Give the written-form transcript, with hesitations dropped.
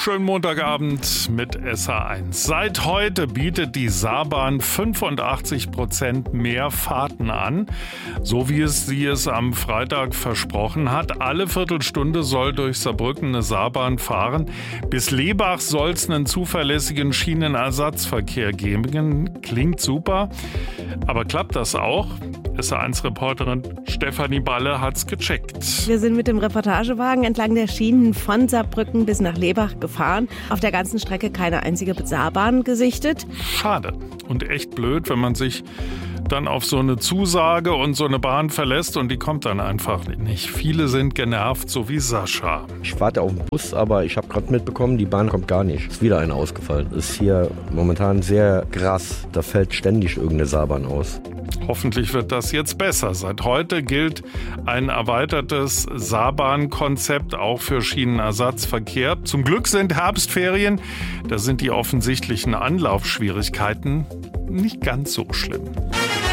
Schönen Montagabend mit SA1. Seit heute bietet die Saarbahn 85% mehr Fahrten an, so wie sie es am Freitag versprochen hat. Alle Viertelstunde soll durch Saarbrücken eine Saarbahn fahren. Bis Lebach soll es einen zuverlässigen Schienenersatzverkehr geben. Klingt super, aber klappt das auch? SA1-Reporterin Stefanie Balle hat's gecheckt. Wir sind mit dem Reportagewagen entlang der Schienen von Saarbrücken bis nach Lebach gefahren. Auf der ganzen Strecke keine einzige Saarbahn gesichtet. Schade und echt blöd, wenn man sich dann auf so eine Zusage und so eine Bahn verlässt und die kommt dann einfach nicht. Viele sind genervt, so wie Sascha. Ich warte auf den Bus, aber ich habe gerade mitbekommen, die Bahn kommt gar nicht. Ist wieder eine ausgefallen. Ist hier momentan sehr krass. Da fällt ständig irgendeine Saarbahn aus. Hoffentlich wird das jetzt besser. Seit heute gilt ein erweitertes Saarbahn-Konzept auch für Schienenersatzverkehr. Zum Glück sind Herbstferien. Da sind die offensichtlichen Anlaufschwierigkeiten nicht ganz so schlimm.